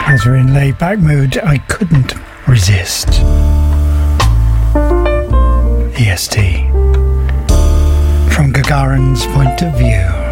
As we're in laid back mood, I couldn't resist. EST. From Gagarin's point of view.